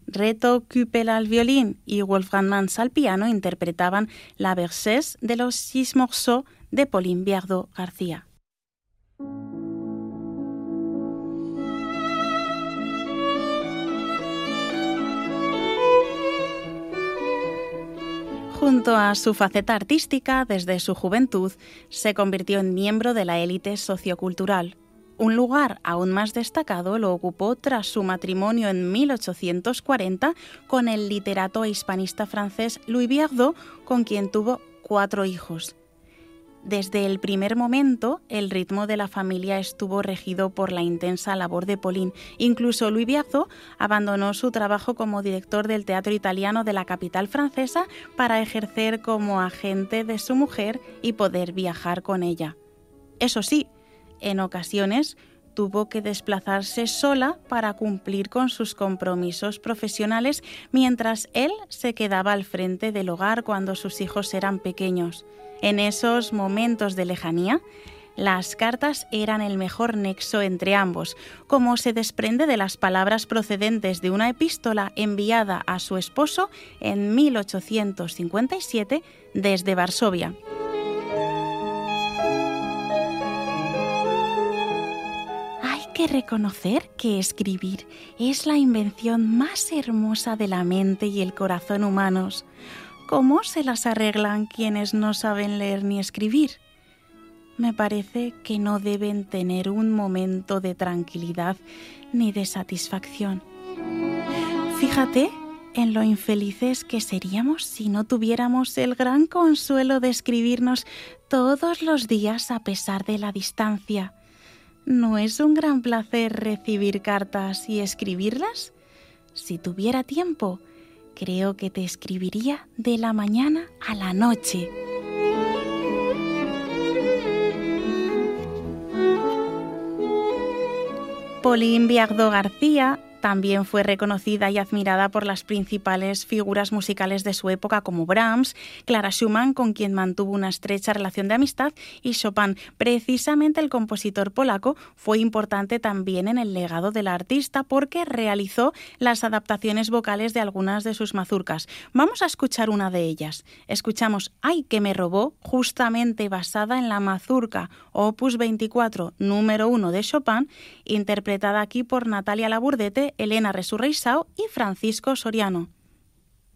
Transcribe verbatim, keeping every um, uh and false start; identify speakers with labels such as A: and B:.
A: Reto Küppel al violín y Wolfgang Mans al piano interpretaban la Berceuse de los Six Morceaux de Pauline Viardot García. Junto a su faceta artística, desde su juventud, se convirtió en miembro de la élite sociocultural. Un lugar aún más destacado lo ocupó tras su matrimonio en mil ochocientos cuarenta con el literato e hispanista francés Louis Viardot, con quien tuvo cuatro hijos. Desde el primer momento, el ritmo de la familia estuvo regido por la intensa labor de Pauline. Incluso Louis Viardot abandonó su trabajo como director del teatro italiano de la capital francesa para ejercer como agente de su mujer y poder viajar con ella. Eso sí, en ocasiones tuvo que desplazarse sola para cumplir con sus compromisos profesionales mientras él se quedaba al frente del hogar cuando sus hijos eran pequeños. En esos momentos de lejanía, las cartas eran el mejor nexo entre ambos, como se desprende de las palabras procedentes de una epístola enviada a su esposo en mil ochocientos cincuenta y siete desde Varsovia. Hay que reconocer que escribir es la invención más hermosa de la mente y el corazón humanos. ¿Cómo se las arreglan quienes no saben leer ni escribir? Me parece que no deben tener un momento de tranquilidad ni de satisfacción. Fíjate en lo infelices que seríamos si no tuviéramos el gran consuelo de escribirnos todos los días a pesar de la distancia. ¿No es un gran placer recibir cartas y escribirlas? Si tuviera tiempo, creo que te escribiría de la mañana a la noche. Pauline Viardot García también fue reconocida y admirada por las principales figuras musicales de su época como Brahms, Clara Schumann, con quien mantuvo una estrecha relación de amistad, y Chopin. Precisamente el compositor polaco fue importante también en el legado del artista porque realizó las adaptaciones vocales de algunas de sus mazurcas. Vamos a escuchar una de ellas. Escuchamos Ay, que me robó, justamente basada en la mazurca Opus veinticuatro, número uno de Chopin, interpretada aquí por Natalia Laburdete, Elena Resurreissao y Francisco Soriano.